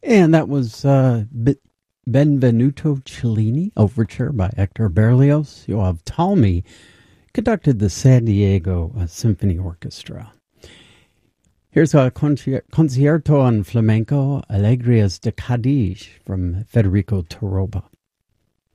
And that was Benvenuto Cellini, Overture by Hector Berlioz. Yoav Talmy conducted the San Diego Symphony Orchestra. Here's a Concierto on Flamenco, Alegrias de Cádiz from Federico Toroba.